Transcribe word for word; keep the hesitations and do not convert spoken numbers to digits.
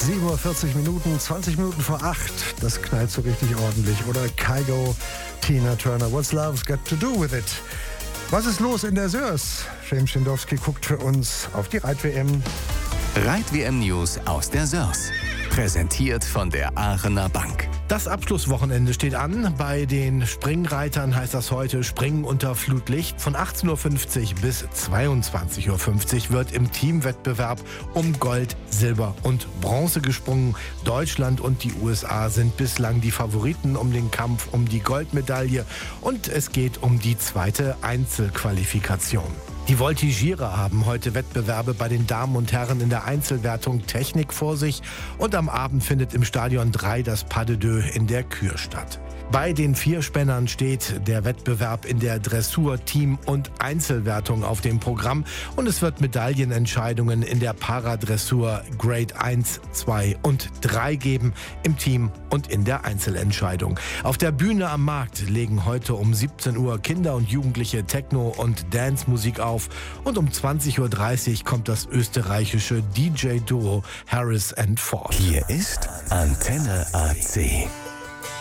sieben Uhr vierzig Minuten, zwanzig Minuten vor acht. Das knallt so richtig ordentlich. Oder Kygo, Tina Turner. What's Love's Got to Do with It? Was ist los in der Sörs? James Schindowski guckt für uns auf die Reit-W M. Reit-W M News aus der Sörs. Präsentiert von der Aachener Bank. Das Abschlusswochenende steht an. Bei den Springreitern heißt das heute Springen unter Flutlicht. Von achtzehn Uhr fünfzig bis zweiundzwanzig Uhr fünfzig wird im Teamwettbewerb um Gold, Silber und Bronze gesprungen. Deutschland und die U S A sind bislang die Favoriten um den Kampf um die Goldmedaille. Und es geht um die zweite Einzelqualifikation. Die Voltigierer haben heute Wettbewerbe bei den Damen und Herren in der Einzelwertung Technik vor sich. Und am Abend findet im Stadion drei das Pas de Deux in der Kür statt. Bei den Vierspännern steht der Wettbewerb in der Dressur, Team- und Einzelwertung auf dem Programm. Und es wird Medaillenentscheidungen in der Paradressur Grade eins, zwei und drei geben, im Team und in der Einzelentscheidung. Auf der Bühne am Markt legen heute um siebzehn Uhr Kinder und Jugendliche Techno- und Dance-Musik auf. Und um zwanzig Uhr dreißig kommt das österreichische D J-Duo Harris and Ford. Hier ist Antenne A C.